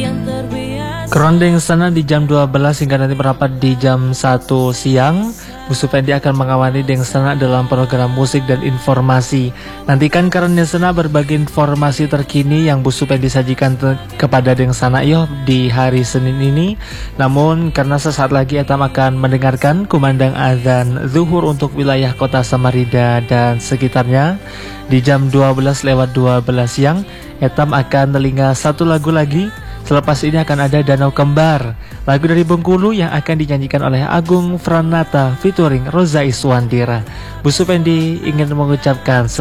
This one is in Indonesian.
Kerondeng sana di jam 12 hingga nanti merapat di jam 1 siang. Bu Supendi akan mengawali Deng Sana dalam program musik dan informasi. Nantikan Kerondeng sana berbagai informasi terkini yang Bu Supendi sajikan kepada Deng Sana yo di hari Senin ini. Namun karena sesaat lagi Etam akan mendengarkan kumandang azan zuhur untuk wilayah kota Samarinda dan sekitarnya. Di jam 12:12 siang Etam akan telinga satu lagu lagi. Selepas ini akan ada Danau Kembar, lagu dari Bengkulu yang akan dinyanyikan oleh Agung Franata featuring Roza Iswandira. Bu Supendi ingin mengucapkan